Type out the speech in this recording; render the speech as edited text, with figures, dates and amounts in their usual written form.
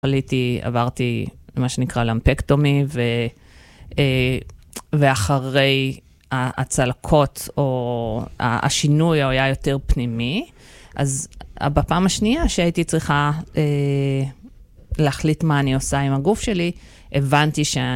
עברתי מה שנקרא למפקטומי, ואחרי הצלקות או השינוי היה יותר פנימי, אז בפעם השנייה שהייתי צריכה להחליט מה אני עושה עם הגוף שלי, הבנתי שאני